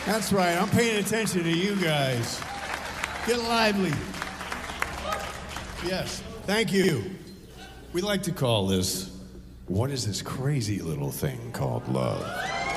That's right. I'm paying attention to you guys. Get lively. Yes. Thank you. We like to call this, what is this crazy little thing called love?